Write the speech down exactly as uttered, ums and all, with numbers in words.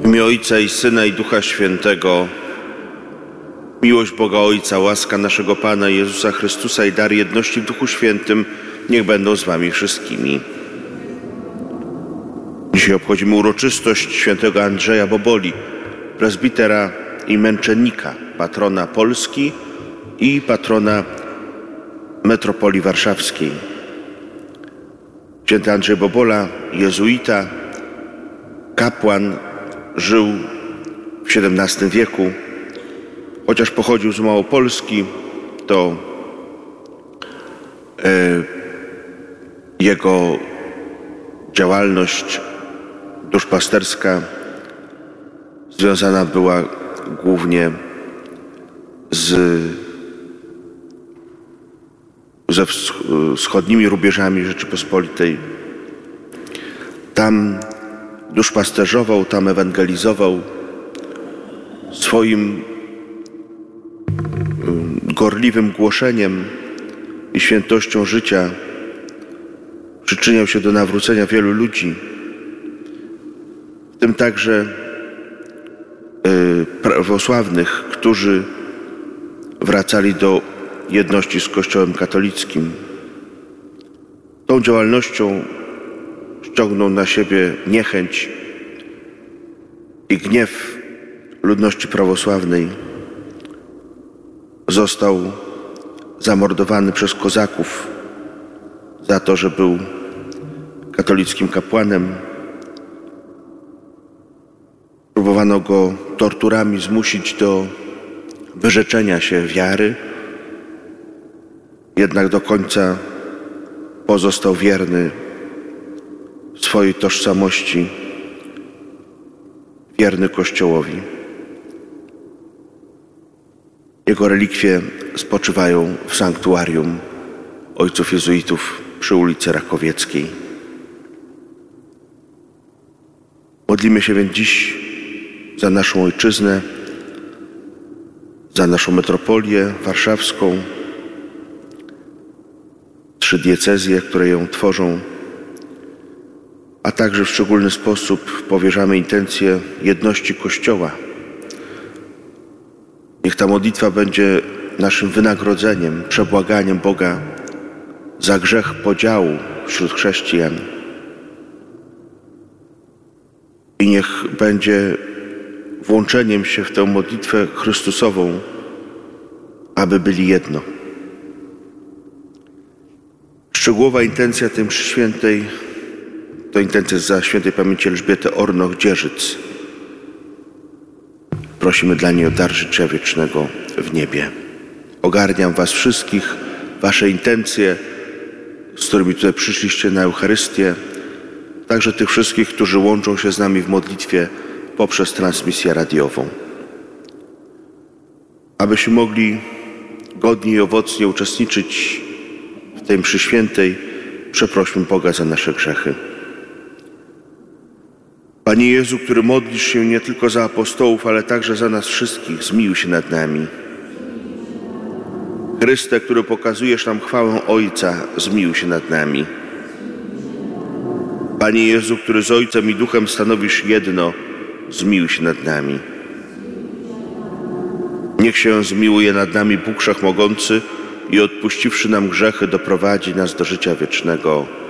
imię Ojca i Syna i Ducha Świętego. Miłość Boga Ojca, łaska naszego Pana Jezusa Chrystusa i dar jedności w Duchu Świętym niech będą z wami wszystkimi. Dzisiaj obchodzimy uroczystość świętego Andrzeja Boboli, prezbitera i męczennika, patrona Polski i patrona metropolii warszawskiej. Święty Andrzej Bobola, jezuita, kapłan, żył w siedemnastym wieku. Chociaż pochodził z Małopolski, to e, jego działalność duszpasterska związana była głównie z, ze wschodnimi rubieżami Rzeczypospolitej. Tam duszpasterzował, tam ewangelizował. Swoim gorliwym głoszeniem i świętością życia przyczyniał się do nawrócenia wielu ludzi, w tym także prawosławnych, którzy wracali do jedności z Kościołem katolickim. Tą działalnością ściągnął na siebie niechęć i gniew ludności prawosławnej. Został zamordowany przez kozaków za to, że był katolickim kapłanem. Próbowano go torturami zmusić do wyrzeczenia się wiary, jednak do końca pozostał wierny swojej tożsamości, wierny Kościołowi. Jego relikwie spoczywają w sanktuarium ojców jezuitów przy ulicy Rakowieckiej. Modlimy się więc dziś za naszą ojczyznę, za naszą metropolię warszawską, trzy diecezje, które ją tworzą, a także w szczególny sposób powierzamy intencję jedności Kościoła. Niech ta modlitwa będzie naszym wynagrodzeniem, przebłaganiem Boga za grzech podziału wśród chrześcijan. I niech będzie włączeniem się w tę modlitwę Chrystusową, aby byli jedno. Szczegółowa intencja tej mszy świętej to intencja za świętej pamięci Elżbiety Ornoch-Dzierżyc. Prosimy dla niej o dar życia wiecznego w niebie. Ogarniam was wszystkich, wasze intencje, z którymi tutaj przyszliście na Eucharystię, także tych wszystkich, którzy łączą się z nami w modlitwie poprzez transmisję radiową. Abyśmy mogli godnie i owocnie uczestniczyć w tej mszy świętej, przeprośmy Boga za nasze grzechy. Panie Jezu, który modlisz się nie tylko za apostołów, ale także za nas wszystkich, zmiłuj się nad nami. Chryste, który pokazujesz nam chwałę Ojca, zmiłuj się nad nami. Panie Jezu, który z Ojcem i Duchem stanowisz jedno, zmiłuj się nad nami. Niech się zmiłuje nad nami Bóg Wszechmogący i odpuściwszy nam grzechy, doprowadzi nas do życia wiecznego.